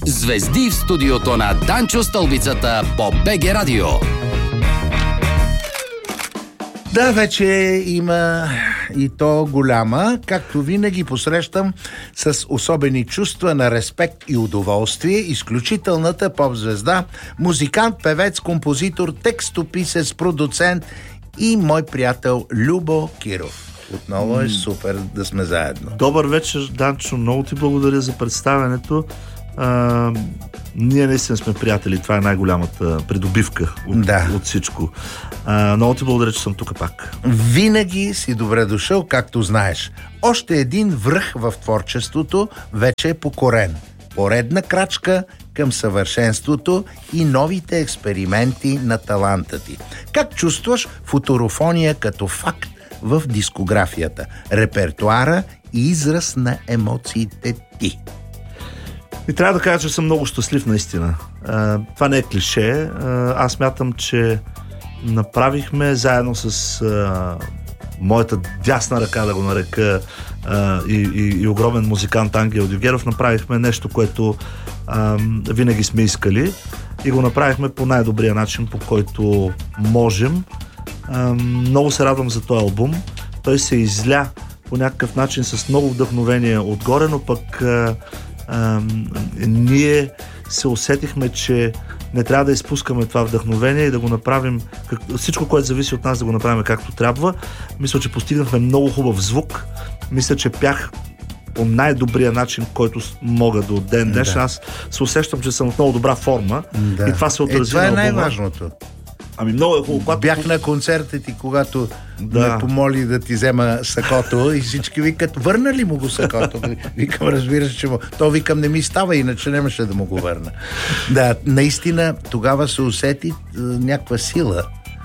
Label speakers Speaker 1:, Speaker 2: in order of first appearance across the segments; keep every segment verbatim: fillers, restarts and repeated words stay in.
Speaker 1: Звезди в студиото на Данчо Стълбицата по БГ Радио.
Speaker 2: Да, вече има и то голяма. Както винаги посрещам с особени чувства на респект и удоволствие изключителната поп-звезда, музикант, певец, композитор, текстописец, продуцент и мой приятел Любо Киров. Отново е супер да сме заедно.
Speaker 3: Добър вечер, Данчо. Много ти благодаря за представянето. А, ние наистина сме приятели. Това е най-голямата придобивка от,
Speaker 2: да.
Speaker 3: от всичко. А, много ти благодаря, че съм тук пак.
Speaker 2: Винаги си добре дошъл, както знаеш. Още един връх в творчеството вече е покорен. Поредна крачка към съвършенството и новите експерименти на таланта ти. Как чувстваш футурофония като факт в дискографията, репертуара и израз на емоциите ти?
Speaker 3: И трябва да кажа, че съм много щастлив наистина. А, това не е клише. А, аз мятам, че направихме заедно с а, моята дясна ръка, да го нарека, а, и, и, и огромен музикант Ангел Дюгеров, направихме нещо, което а, винаги сме искали и го направихме по най-добрия начин, по който можем. А, много се радвам за този албум. Той се изля по някакъв начин с много вдъхновение отгоре, но пък а, а, ние се усетихме, че не трябва да изпускаме това вдъхновение и да го направим, как, всичко, което зависи от нас, да го направим както трябва. Мисля, че постигнахме много хубав звук. Мисля, че пях по най-добрия начин, който мога до ден днешен. Да. Аз се усещам, че съм в много добра форма. Да. И това се отрази.
Speaker 2: Е, това е
Speaker 3: на
Speaker 2: най-важното.
Speaker 3: Ами много е хубаво. Когато...
Speaker 2: Бях на концерта ти, когато
Speaker 3: да.
Speaker 2: ме помоли да ти взема сакото и всички викат, върна ли му го сакото? Викам, разбираш, че му... То викам, не ми става, иначе нямаше да му го върна. Да, наистина тогава се усети е, някаква сила.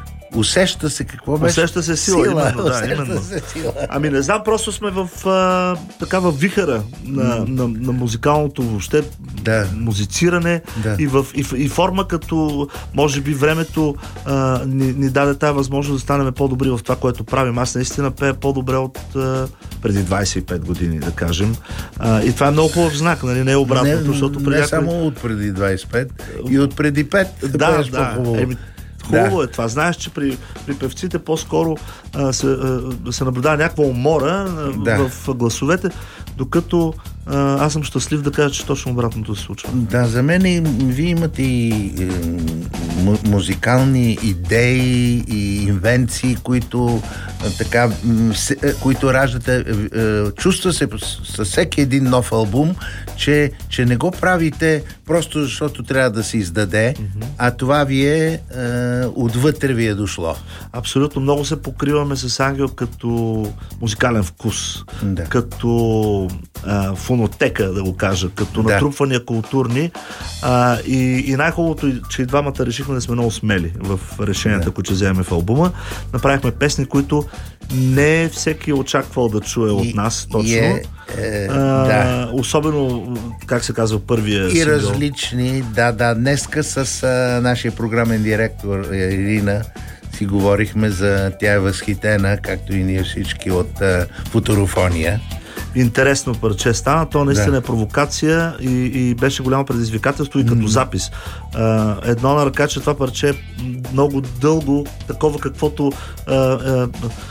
Speaker 2: Усеща се какво беше?
Speaker 3: Усеща се сила,
Speaker 2: сила
Speaker 3: именно, да,
Speaker 2: усеща
Speaker 3: именно.
Speaker 2: се сила.
Speaker 3: Ами не знам, просто сме в а, такава вихара на, mm. на, на музикалното въобще
Speaker 2: да.
Speaker 3: музициране
Speaker 2: да.
Speaker 3: И, в, и, и форма, като може би времето а, ни, ни даде тази възможност да станем по-добри в това, което правим. Аз наистина пея по-добре от а, преди двайсет и пет години, да кажем. А, и това е много хубав знак, нали? Не е обратното,
Speaker 2: не,
Speaker 3: защото преди
Speaker 2: не
Speaker 3: някой...
Speaker 2: само от преди двайсет и пет, и от преди пет.
Speaker 3: Да, да. Еми, хубаво
Speaker 2: да.
Speaker 3: е това. Знаеш, че при, при певците по-скоро а, се, а, се наблюдава някаква умора
Speaker 2: да.
Speaker 3: в гласовете, докато а, аз съм щастлив да кажа, че точно обратното се случва.
Speaker 2: Да, за мен и, вие имате и е, му, музикални идеи и инвенции, които е, така, с, е, които раждате. Е, е, чувства се със всеки един нов албум, че, че не го правите просто защото трябва да се издаде, mm-hmm. а това ви е, е отвътре ви е дошло.
Speaker 3: Абсолютно. Много се покриваме с Ангел като музикален вкус, да. Като а, фонотека, да го кажа, като да. Натрупвания културни. А, и, и най-хубавото е, че и двамата решихме да сме много смели в решенията, да. Които вземем в албума. Направихме песни, които не всеки е очаквал да чуе от нас точно.
Speaker 2: Е, е,
Speaker 3: а,
Speaker 2: да.
Speaker 3: Особено, как се казва, първия
Speaker 2: и
Speaker 3: сингъл.
Speaker 2: Различни, да, да. Днеска с а, нашия програмен директор Ирина си говорихме за тя е възхитена, както и ние всички, от а, футурофония.
Speaker 3: Интересно парче стана, то наистина
Speaker 2: да.
Speaker 3: Е провокация и, и беше голямо предизвикателство и като mm. запис. А, едно на ръка, че това парче е много дълго, такова каквото а, а,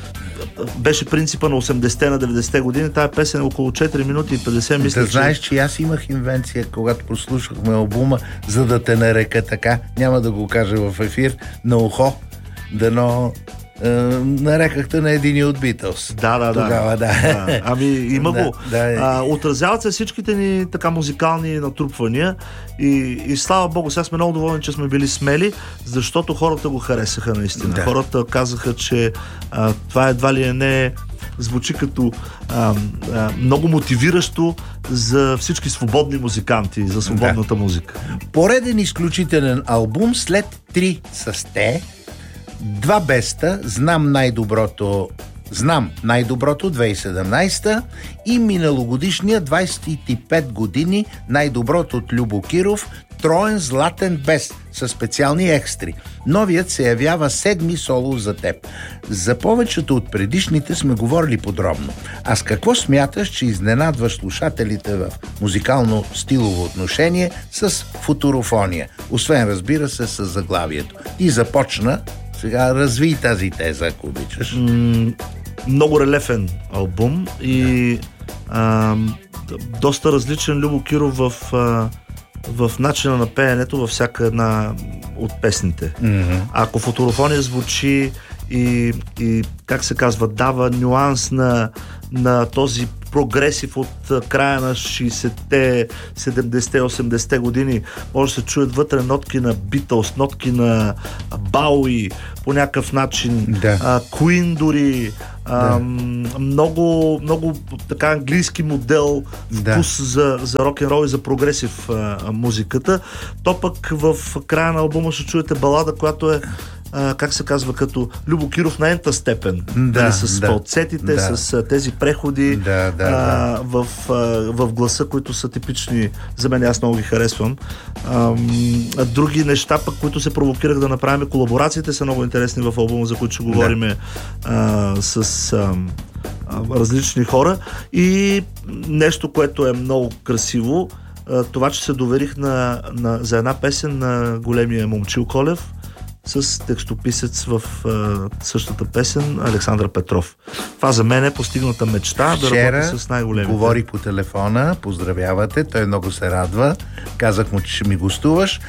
Speaker 3: беше принципа на осемдесетте на деветдесетте години. Тая песен е около четири минути и петдесет, мисля,
Speaker 2: да,
Speaker 3: че...
Speaker 2: знаеш, че аз имах инвенция, когато прослушахме албума, за да те нарека така, няма да го кажа в ефир, на ухо, дано е, нарекахте на един от Beatles.
Speaker 3: Да, да,
Speaker 2: Тогава, да.
Speaker 3: да. Ами има го.
Speaker 2: Да, да.
Speaker 3: А, отразяват се всичките ни така музикални натрупвания и, и слава Богу, сега сме много доволни, че сме били смели, защото хората го харесаха наистина. Да. Хората казаха, че а, това едва ли е не звучи като а, а, много мотивиращо за всички свободни музиканти, за свободната да. Музика.
Speaker 2: Пореден изключителен албум след три с те, два беста, знам най-доброто Знам най-доброто две хиляди и седемнадесета и миналогодишния двадесет и пет години най-доброто от Любо Киров троен златен без със специални екстри. Новият се явява седми соло за теб. За повечето от предишните сме говорили подробно. А с какво смяташ, че изненадваш слушателите в музикално-стилово отношение с футурофония? Освен, разбира се, с заглавието. И започна, сега разви тази теза, ако обичаш.
Speaker 3: М- много релефен албум и да. а, доста различен Любо Киров в... А, в начина на пеенето във всяка една от песните. Mm-hmm. Ако футурофония звучи и, и, как се казва, дава нюанс на, на този прогресив от края на шейсетте, седемдесетте, осемдесетте години, може да се чуят вътре нотки на Beatles, нотки на Бауи, по някакъв начин, да. Queen дори, да. а, много, много така английски модел, вкус да. за, за рок-н-рол и за прогресив а, музиката. То пък в края на албума ще чуете балада, която е Uh, как се казва, като Любо Киров на ента степен. Да, нали, с да, фалцетите, да. с тези преходи да, да, uh, да. В, uh, в гласа, които са типични за мен, аз много ги харесвам. Uh, други неща, пък, които се провокирах да направим, колаборациите са много интересни в албума, за които ще говорим да. uh, с uh, uh, различни хора. И нещо, което е много красиво, uh, това, че се доверих на, на, за една песен на големия Момчил Колев, с текстописец в а, същата песен Александър Петров. Това за мен е постигната мечта.
Speaker 2: Вчера
Speaker 3: да работя с най-големите.
Speaker 2: Говори по телефона, поздравявате, той много се радва. Казах му, че ще ми гостуваш.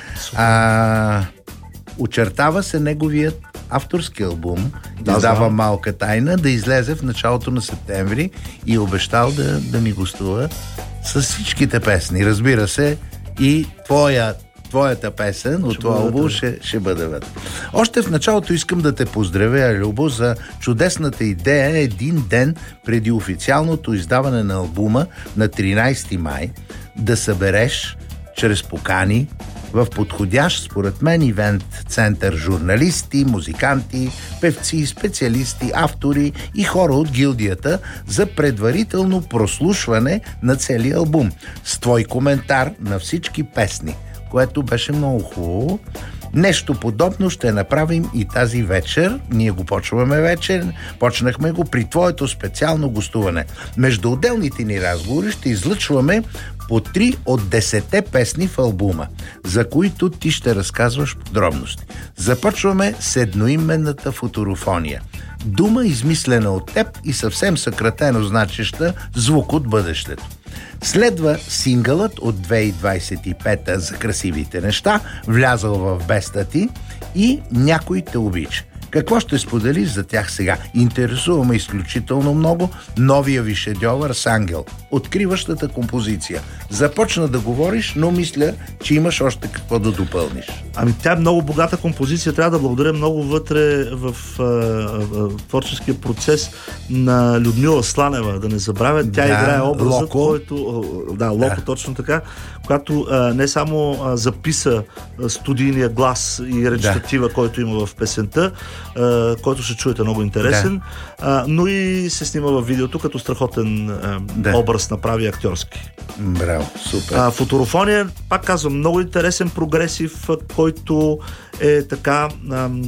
Speaker 2: А, очертава се неговият авторски албум, да, издава знам. Малка тайна, да излезе в началото на септември и обещал да, да ми гостува с всичките песни. Разбира се, и твоя твоята песен от това албум ще, ще бъде вътре. Още в началото искам да те поздравя, Любо, за чудесната идея един ден преди официалното издаване на албума на тринадесети май да събереш чрез покани в подходящ, според мен, ивент център журналисти, музиканти, певци, специалисти, автори и хора от гилдията за предварително прослушване на целия албум с твой коментар на всички песни, което беше много хубаво. Нещо подобно ще направим и тази вечер. Ние го почваме вечер. Почнахме го при твоето специално гостуване. Между отделните ни разговори ще излъчваме по три от десетте песни в албума, за които ти ще разказваш подробности. Започваме с едноименната футурофония. Дума, измислена от теб и съвсем съкратено значеща звук от бъдещето. Следва сингълът от две хиляди двадесет и пета за красивите неща, влязъл в беста ти, и Някой те обича. Какво ще споделиш за тях сега? Интересуваме изключително много новия ви шедьовър с Ангел, откриващата композиция. Започна да говориш, но мисля, че имаш още какво да допълниш.
Speaker 3: Ами тя е много богата композиция. Трябва да благодаря много вътре в а, а, творческия процес на Людмила Сланева. Да не забравя, тя да, играе образът, Локо. който... Да, Локо, да. Точно така. Която а, не само а, записа а, студийния глас и речитатива, да. който има в песента, а, който ще чуете, много интересен, да. а, но и се снима във видеото, като страхотен а, да. образ направи актьорски.
Speaker 2: Браво, супер.
Speaker 3: А, футурофония, пак казвам, много интересен прогресив, който е така ам,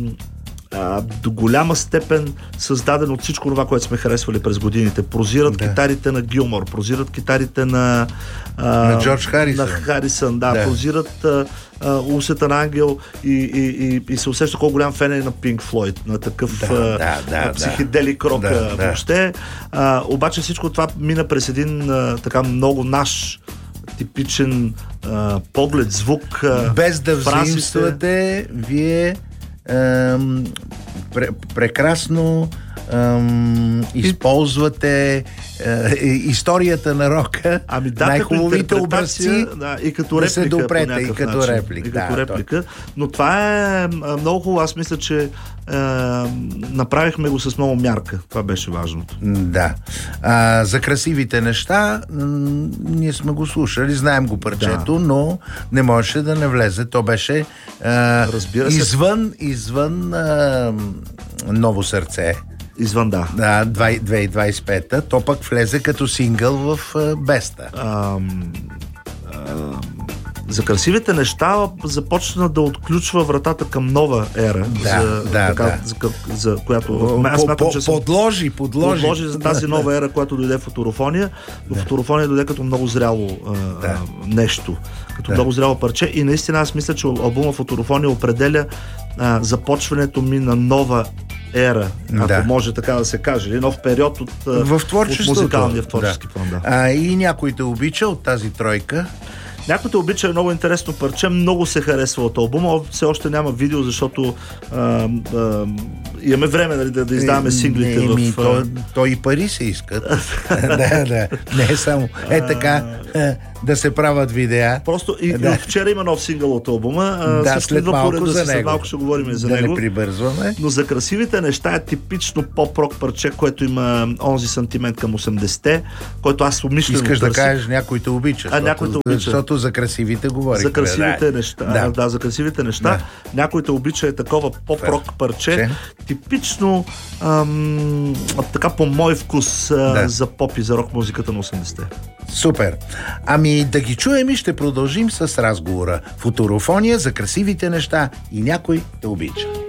Speaker 3: а, до голяма степен създаден от всичко това, което сме харесвали през годините. Прозират да. китарите на Гилмор, прозират китарите на а,
Speaker 2: на Джордж Харисън.
Speaker 3: На Харисън, да, да. Прозират а, а, усета на Ангел и, и, и, и се усеща колко голям фен е на Пинк Флойд, на такъв
Speaker 2: да, да, да,
Speaker 3: психоделик рок да, въобще. А, обаче всичко това мина през един а, така много наш типичен а, поглед, звук. А,
Speaker 2: без да взаимствате, вие ам, пре, прекрасно ам, използвате а, историята на рока,
Speaker 3: ами да,
Speaker 2: най-хубавите образци,
Speaker 3: да, и като реплика,
Speaker 2: да се допрете, и като
Speaker 3: начин,
Speaker 2: реплик.
Speaker 3: И като
Speaker 2: да,
Speaker 3: реплика. Но това е много хубаво. Аз мисля, че е, направихме го с много мярка. Това беше важното.
Speaker 2: Да. А, за красивите неща м- ние сме го слушали, знаем го парчето, да. но не можеше да не влезе. То беше а, извън, извън а, Ново сърце.
Speaker 3: Извън, да.
Speaker 2: Да, две хиляди двадесет и пета. То пък влезе като сингъл в а, Беста.
Speaker 3: Ам, ам, за красивите неща започна да отключва вратата към нова ера.
Speaker 2: Да,
Speaker 3: за,
Speaker 2: да,
Speaker 3: така,
Speaker 2: да.
Speaker 3: За, за която...
Speaker 2: По,
Speaker 3: аз смятам,
Speaker 2: по,
Speaker 3: че съм,
Speaker 2: подложи, подложи.
Speaker 3: подложи за тази нова ера, която дойде фоторофония. Но
Speaker 2: Да.
Speaker 3: фоторофония дойде като много зряло а,
Speaker 2: Да.
Speaker 3: а, нещо. Като
Speaker 2: Да.
Speaker 3: много зряло парче. И наистина аз мисля, че албума Фоторофония определя а, започването ми на нова ера, ако
Speaker 2: Да.
Speaker 3: може така да се каже. Или нов период от, а,
Speaker 2: В
Speaker 3: от
Speaker 2: творчеството.
Speaker 3: музикалния в творчески
Speaker 2: Да.
Speaker 3: план. Да.
Speaker 2: А, и някой те обича от тази тройка.
Speaker 3: Някой те обича, е много интересно парче, много се харесва от албума, все още няма видео, защото а, а, имаме време, нали, да, да издаваме синглите
Speaker 2: не, ми,
Speaker 3: в...
Speaker 2: то, то и пари се искат. Да, да. Не е само е така да се правят видеа.
Speaker 3: Просто и,
Speaker 2: Да.
Speaker 3: и от вчера има нов сингъл от албума. а,
Speaker 2: Да,
Speaker 3: също
Speaker 2: след
Speaker 3: идва
Speaker 2: малко
Speaker 3: по реда
Speaker 2: за
Speaker 3: си, след
Speaker 2: него.
Speaker 3: малко ще говорим за
Speaker 2: Да
Speaker 3: него.
Speaker 2: не прибързваме.
Speaker 3: Но за красивите неща е типично поп-рок парче, което има онзи сантимент към осемдесетте, който аз умишлено
Speaker 2: Искаш да
Speaker 3: търсих.
Speaker 2: кажеш някой те обича.
Speaker 3: А, някой те обича.
Speaker 2: Защото за красивите говорим.
Speaker 3: За красивите
Speaker 2: да.
Speaker 3: неща.
Speaker 2: Да.
Speaker 3: Да. да, за красивите неща.
Speaker 2: Да.
Speaker 3: Някой те обича е такова поп-рок парче.
Speaker 2: Че?
Speaker 3: Типично ам, така по мой вкус а,
Speaker 2: Да.
Speaker 3: за поп и за рок музиката на осемдесетте.
Speaker 2: Супер. Ами да ги чуем и ще продължим с разговора. Фоторофония за красивите неща и някой те обича.